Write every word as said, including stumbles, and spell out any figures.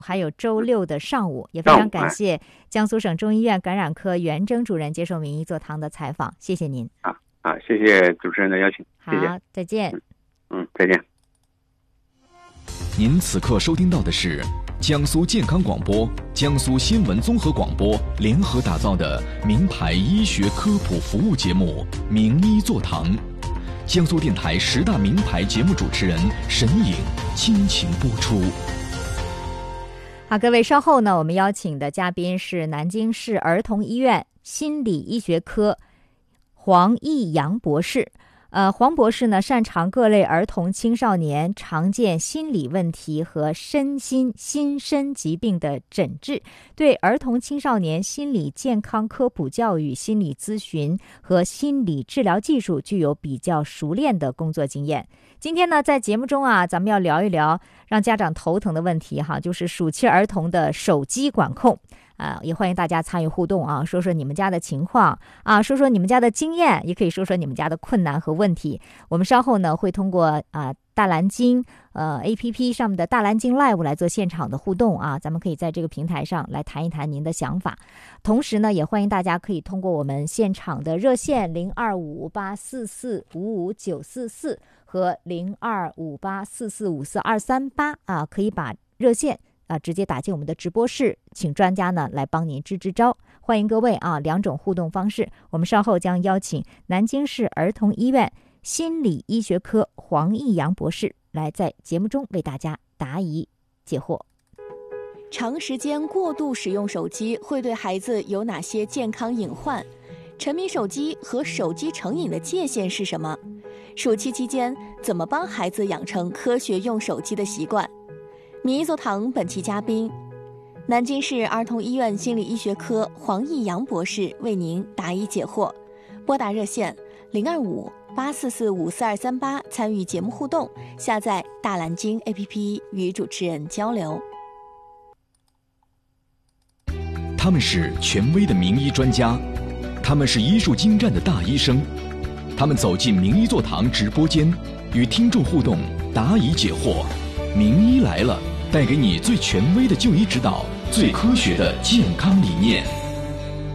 还有周六的上午。也非常感谢江苏省中医院感染科袁征主任接受名医座堂的采访，谢谢您。 啊啊，谢谢主持人的邀请，谢谢。 好，再见。 嗯，嗯再见。 您此刻收听到的是江苏健康广播、江苏新闻综合广播联合打造的名牌医学科普服务节目《名医座堂》，江苏电台十大名牌节目主持人沈颖倾情播出。 好，各位，稍后呢，我们邀请的嘉宾是南京市儿童医院心理医学科黄义阳博士。呃，黄博士呢，擅长各类儿童青少年常见心理问题和身心心身疾病的诊治，对儿童青少年心理健康科普教育、心理咨询和心理治疗技术具有比较熟练的工作经验。今天呢，在节目中啊，咱们要聊一聊让家长头疼的问题哈，就是暑期儿童的手机管控。啊，也欢迎大家参与互动啊，说说你们家的情况啊，说说你们家的经验，也可以说说你们家的困难和问题。我们稍后呢会通过啊大蓝鲸呃 A P P 上面的大蓝鲸 Live 来做现场的互动啊，咱们可以在这个平台上来谈一谈您的想法。同时呢，也欢迎大家可以通过我们现场的热线零二五八四四五五九四四和零二五八四四五四二三八啊，可以把热线啊，直接打进我们的直播室，请专家呢来帮您支支招。欢迎各位啊，两种互动方式。我们稍后将邀请南京市儿童医院心理医学科黄义阳博士来在节目中为大家答疑解惑。 长时间过度使用手机会对孩子有哪些健康隐患？沉迷手机和手机成瘾的界限是什么？暑期期间怎么帮孩子养成科学用手机的习惯？名医座堂本期嘉宾，南京市儿童医院心理医学科黄义阳博士为您答疑解惑。拨打热线零二五八四四五四二三八参与节目互动，下载大蓝鲸 A P P 与主持人交流。 他们是权威的名医专家，他们是医术精湛的大医生，他们走进名医座堂直播间，与听众互动，答疑解惑。名医来了，带给你最权威的就医指导，最科学的健康理念。